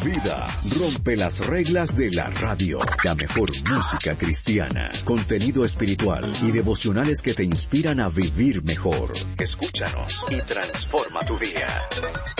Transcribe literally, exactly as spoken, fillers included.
Vida rompe las reglas de la radio. La mejor música cristiana, contenido espiritual y devocionales que te inspiran a vivir mejor. Escúchanos y transforma tu día.